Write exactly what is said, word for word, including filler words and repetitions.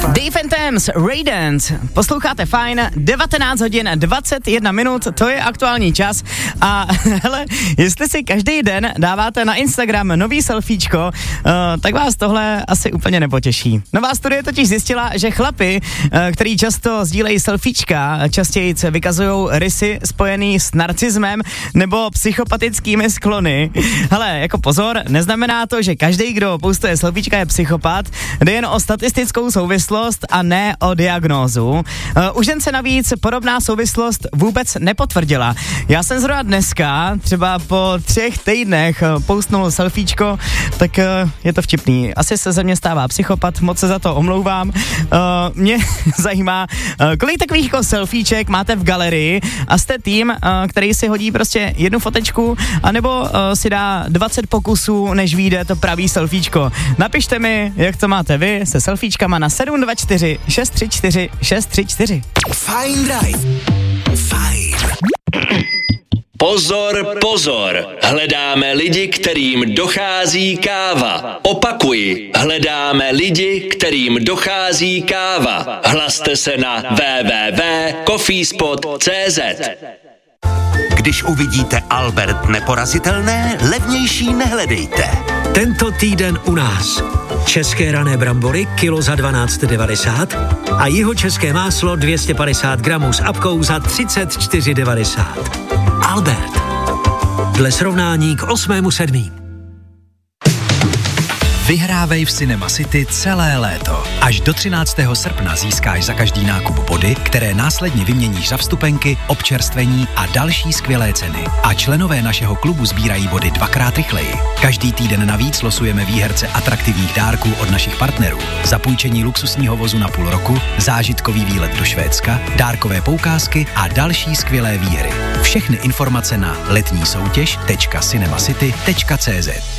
Dave and Thames, Raydance, posloucháte fajn, devatenáct hodin dvacet jedna minut, to je aktuální čas a hele, jestli si každý den dáváte na Instagram nový selfiečko, uh, tak vás tohle asi úplně nepotěší. Nová studie totiž zjistila, že chlapi, uh, který často sdílejí selfiečka, častěji vykazují rysy spojený s narcismem nebo psychopatickými sklony. Hele, jako pozor, neznamená to, že každý, kdo postuje selfiečka, je psychopat, jde jen o statistickou souvislost a ne o diagnózu. Uh, už jen se navíc podobná souvislost vůbec nepotvrdila. Já jsem zrovna dneska, třeba po třech týdnech postnul selfiečko, tak uh, je to vtipný. Asi se ze mě stává psychopat, moc se za to omlouvám. Uh, mě zajímá, uh, kolik takových jako selfieček máte v galerii a jste tým, uh, který si hodí prostě jednu fotečku, anebo uh, si dá dvacet pokusů, než vyjde to pravý selfiečko. Napište mi, jak to máte vy se selfiečkama na sedm dva čtyři šest tři čtyři šest tři čtyři. Fajn Drive. Fajn. Pozor, pozor, hledáme lidi, kterým dochází káva. Opakuji, hledáme lidi, kterým dochází káva. Hlaste se na w w w tečka coffeespot tečka c z. Když uvidíte Albert neporazitelné, levnější nehledejte. Tento týden u nás české rané brambory kilo za dvanáct devadesát a jihočeské máslo dvě stě padesát gramů s apkou za třicet čtyři devadesát. Albert. Dle srovnání k osmému sedmý. Vyhrávej v Cinema City celé léto. Až do třináctého srpna získáš za každý nákup body, které následně vyměníš za vstupenky, občerstvení a další skvělé ceny. A členové našeho klubu sbírají body dvakrát rychleji. Každý týden navíc losujeme výherce atraktivních dárků od našich partnerů. Zapůjčení luxusního vozu na půl roku, zážitkový výlet do Švédska, dárkové poukázky a další skvělé výhry. Všechny informace na letní soutěž tečka cinemacity tečka c z.